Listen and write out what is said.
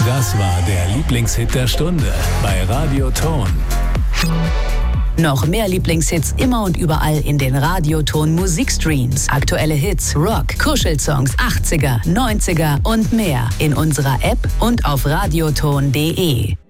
Das war der Lieblingshit der Stunde bei Radio Ton. Noch mehr Lieblingshits immer und überall in den Radioton Musikstreams. Aktuelle Hits, Rock, Kuschelsongs, 80er, 90er und mehr in unserer App und auf radioton.de.